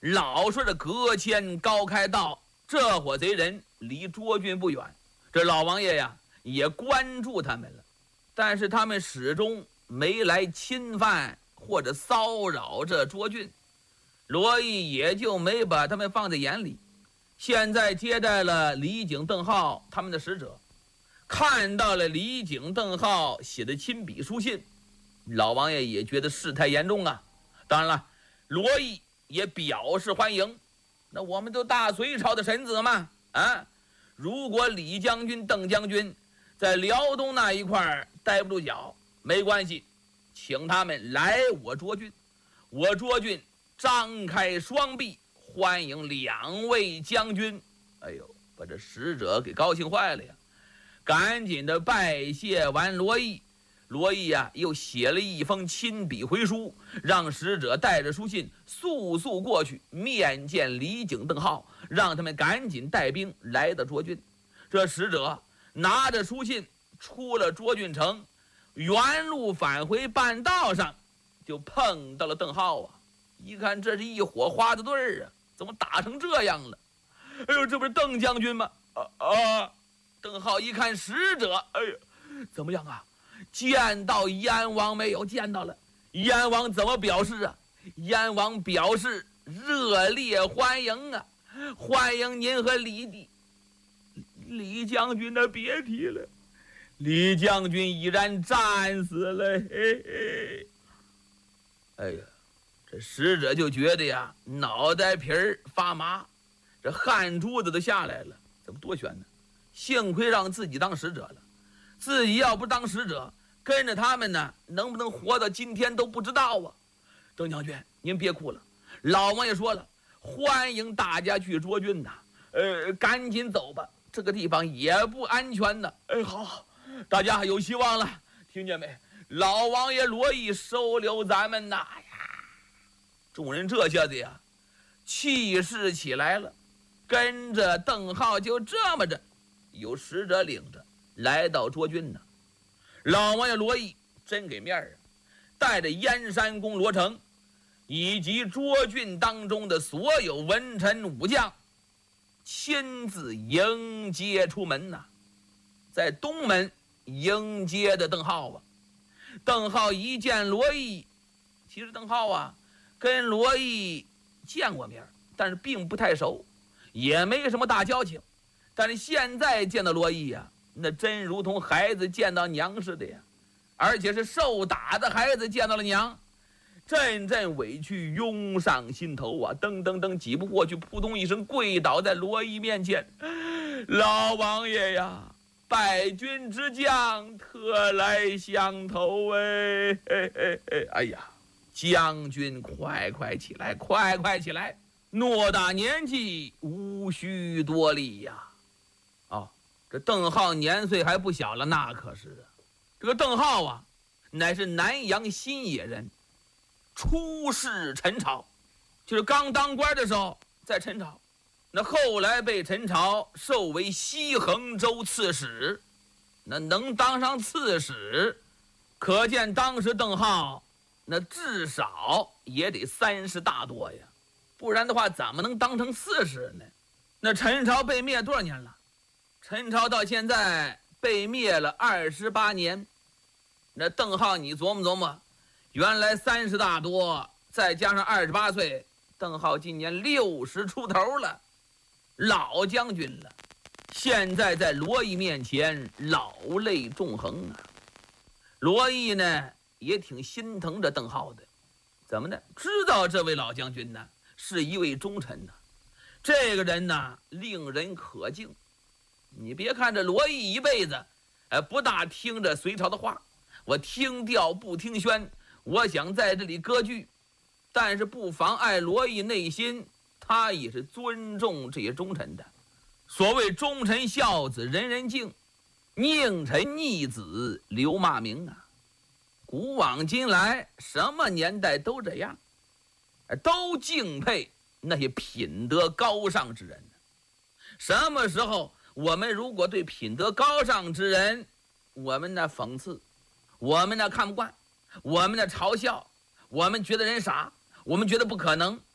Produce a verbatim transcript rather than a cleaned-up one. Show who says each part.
Speaker 1: 老说这隔迁高开道，这伙贼人离涿郡不远，这老王爷呀也关注他们了，但是他们始终没来侵犯或者骚扰这涿郡，罗毅也就没把他们放在眼里。现在接待了李景、邓浩他们的使者，看到了李景、邓浩写的亲笔书信，老王爷也觉得事态严重啊。当然了，罗毅也表示欢迎，那我们都大隋朝的臣子嘛，啊，如果李将军、邓将军在辽东那一块待不住脚，没关系，请他们来我涿郡，我涿郡张开双臂欢迎两位将军。哎呦，把这使者给高兴坏了呀，赶紧的拜谢完罗毅，罗毅呀、啊、又写了一封亲笔回书，让使者带着书信速速过去面见李景、邓浩，让他们赶紧带兵来到涿郡。这使者拿着书信出了涿郡城，原路返回半道上就碰到了邓浩啊，一看这是一伙花子队儿啊，怎么打成这样了？哎呦，这不是邓将军吗？啊啊！邓浩一看使者，哎呀，怎么样啊？见到燕王没有？见到了。燕王怎么表示啊？燕王表示热烈欢迎啊，欢迎您和李帝。李将军呢，别提了，李将军已然战死了。嘿嘿。哎呀，这使者就觉得呀，脑袋皮儿发麻，这汗珠子都下来了。怎么多悬呢？幸亏让自己当使者了，自己要不当使者，跟着他们呢，能不能活到今天都不知道啊。邓将军，您别哭了，老王爷说了，欢迎大家去涿郡呐，呃，赶紧走吧，这个地方也不安全呢。哎，好，大家有希望了，听见没？老王爷罗毅收留咱们呐。哎呀，众人这下子呀，气势起来了，跟着邓浩就这么着，有使者领着来到涿郡呢。老王爷罗毅真给面啊，带着燕山公罗成以及涿郡当中的所有文臣武将，亲自迎接出门呐。在东门迎接的邓浩啊，邓浩一见罗毅，其实邓浩啊跟罗毅见过面，但是并不太熟，也没什么大交情。但是现在见到罗毅呀、啊，那真如同孩子见到娘似的呀，而且是受打的孩子见到了娘，阵阵委屈涌上心头啊！噔噔噔挤不过去，扑通一声跪倒在罗毅面前：“老王爷呀，败军之将特来相投哎！嘿嘿嘿哎呀，将军快快起来，快快起来！偌大年纪，无需多礼呀！”哦，这邓浩年岁还不小了，那可是啊。这个邓浩啊，乃是南阳新野人，出仕陈朝，就是刚当官的时候在陈朝，那后来被陈朝授为西衡州刺史，那能当上刺史，可见当时邓浩那至少也得三十大多呀，不然的话怎么能当成刺史呢？那陈朝被灭多少年了？陈朝到现在被灭了二十八年，那邓浩你琢磨琢磨，原来三十大多，再加上二十八岁，邓浩今年六十出头了，老将军了。现在在罗毅面前老泪纵横啊。罗毅呢也挺心疼着邓浩的，怎么呢？知道这位老将军呢是一位忠臣呢，这个人呢令人可敬。你别看这罗毅一辈子，呃，不大听着隋朝的话，我听调不听宣，我想在这里割据，但是不妨碍罗毅内心，他也是尊重这些忠臣的。所谓忠臣孝子人人敬，佞臣逆子刘骂名啊。古往今来，什么年代都这样，都敬佩那些品德高尚之人。什么时候我们如果对品德高尚之人，我们呢讽刺，我们呢看不惯，我们呢嘲笑，我们觉得人傻，我们觉得不可能，